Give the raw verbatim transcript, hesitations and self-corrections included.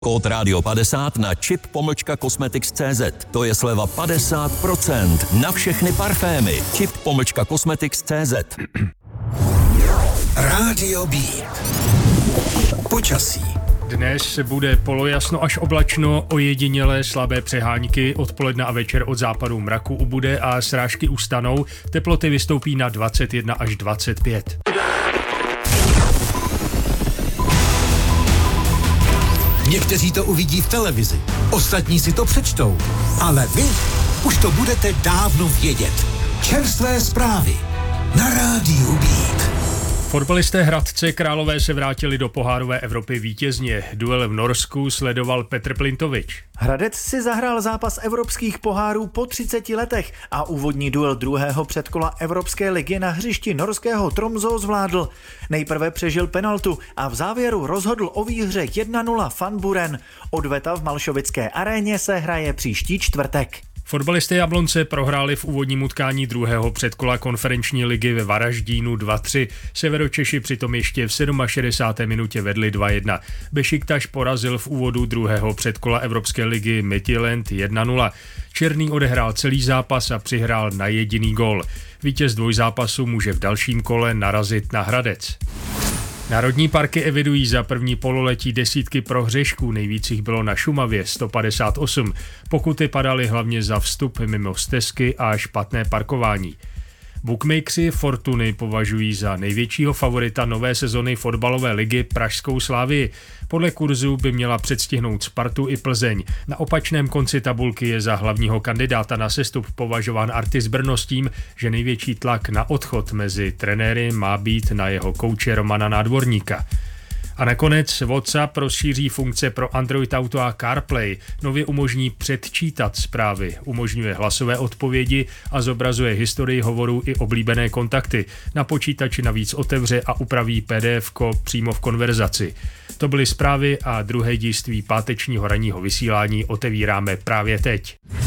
Kód Rádio padesát na čip pomlčka cosmetics tečka cé zet. To je sleva padesát procent na všechny parfémy. Čip pomlčka cosmetics tečka cé zet. Rádio Beat. Počasí. Dnes bude polojasno až oblačno, ojedinělé slabé přehánky, odpoledne a večer od západu mraku ubude a srážky ustanou, teploty vystoupí na dvacet jedna až dvacet pět. Někteří to uvidí v televizi, ostatní si to přečtou, ale vy už to budete dávno vědět. Čerstvé zprávy na Rádiu Beat. Fotbalisté Hradce Králové se vrátili do pohárové Evropy vítězně. Duel v Norsku sledoval Petr Plintovič. Hradec si zahrál zápas evropských pohárů po třiceti letech a úvodní duel druhého předkola Evropské ligy na hřišti norského Tromsø zvládl. Nejprve přežil penaltu a v závěru rozhodl o výhře jedna nula Van Buren. Odveta v Malšovické aréně se hraje příští čtvrtek. Fotbalisté Jablonce prohráli v úvodním utkání druhého předkola konferenční ligy ve Varaždínu dva tři. Severočeši přitom ještě v šedesáté sedmé minutě vedli dva jedna. Bešiktaš porazil v úvodu druhého předkola Evropské ligy Midtjylland jedna nula. Černý odehrál celý zápas a přihrál na jediný gól. Vítěz dvojzápasu může v dalším kole narazit na Hradec. Národní parky evidují za první pololetí desítky prohřešků, nejvíc jich bylo na Šumavě sto padesát osm. Pokuty padaly hlavně za vstup mimo stezky a špatné parkování. Bookmakeři Fortuny považují za největšího favorita nové sezony fotbalové ligy pražskou Slavii. Podle kurzu by měla předstihnout Spartu i Plzeň. Na opačném konci tabulky je za hlavního kandidáta na sestup považován Artis Brno s tím, že největší tlak na odchod mezi trenéry má být na jeho kouče Romana Nádvorníka. A nakonec WhatsApp rozšíří funkce pro Android Auto a CarPlay. Nově umožní předčítat zprávy, umožňuje hlasové odpovědi a zobrazuje historii hovorů i oblíbené kontakty. Na počítači navíc otevře a upraví P D F-ko přímo v konverzaci. To byly zprávy a druhé dějství pátečního ranního vysílání otevíráme právě teď.